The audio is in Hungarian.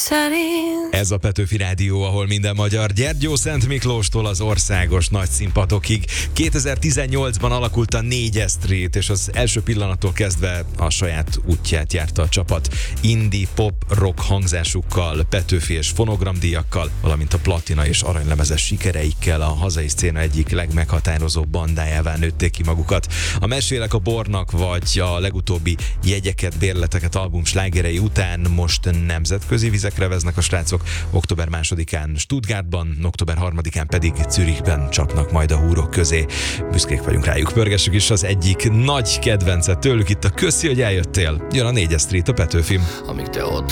szerint. Ez a Petőfi Rádió, ahol minden magyar, Gyergyó Szent Miklóstól az országos nagy színpadokig. 2018-ban alakult a 4 Street, és az első pillanattól kezdve a saját útját járta a csapat. Indie, pop, rock hangzásukkal, Petőfi és fonogramdíjakkal, valamint a platina és aranylemezes sikereikkel a hazai szcéna egyik legmeghatározóbb bandájává nőtték ki magukat. A Mesélek a bornak, vagy a legutóbbi Jegyeket, bérleteket album slágerei után most nemzetközi vizekre veznek a srácok. Október 2-án Stuttgartban, október 3-án pedig Zürichben csapnak majd a húrok közé. Büszkék vagyunk rájuk, pörgessük is az egyik nagy kedvencet tőlük itt a Köszi, hogy eljöttél. Jön a 4 Street, a Petőfi. Amíg te ott